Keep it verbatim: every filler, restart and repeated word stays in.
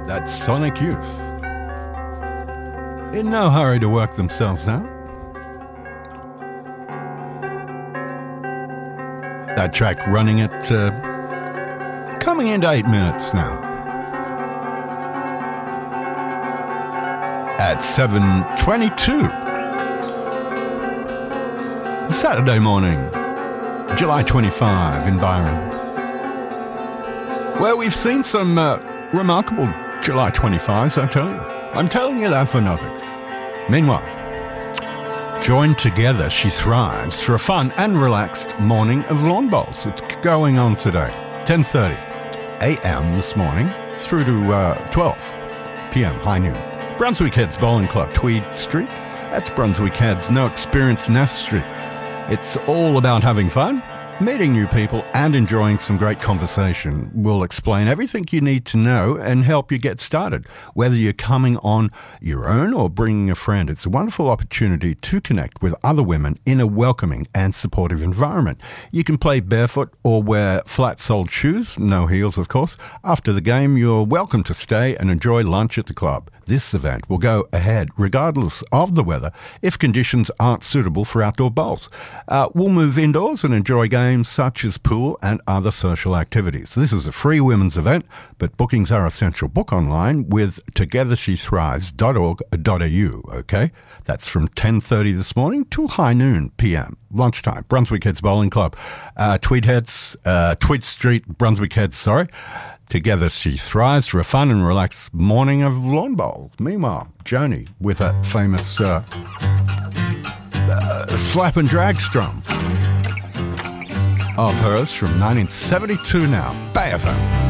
That's Sonic Youth. In no hurry to work themselves out. That track running at, uh, coming into eight minutes now. At seven twenty-two. Saturday morning, July twenty-fifth in Byron. Where we've seen some uh, remarkable July twenty-fifths, I tell you. I'm telling you that for nothing. Meanwhile, joined together, she thrives for a fun and relaxed morning of lawn bowls. It's going on today, ten thirty a.m. this morning through to uh, twelve p.m. high noon. Brunswick Heads Bowling Club, Tweed Street. That's Brunswick Heads, no experience necessary. It's all about having fun, meeting new people, and enjoying some great conversation. We'll explain everything you need to know and help you get started. Whether you're coming on your own or bringing a friend, it's a wonderful opportunity to connect with other women in a welcoming and supportive environment. You can play barefoot or wear flat-soled shoes, no heels of course. After the game, you're welcome to stay and enjoy lunch at the club. This event will go ahead regardless of the weather if conditions aren't suitable for outdoor bowls. Uh, we'll move indoors and enjoy games such as pool and other social activities. This is a free women's event, but bookings are essential. Book online with together she thrives dot org dot a u, okay? That's from ten thirty this morning till high noon p.m. Lunchtime. Brunswick Heads Bowling Club. Uh, Tweed Heads, uh, Tweed Street, Brunswick Heads, sorry. Together she thrives for a fun and relaxed morning of lawn bowls. Meanwhile, Joni with that famous uh, uh, slap and drag strum of hers from nineteen seventy-two now. Bay F M.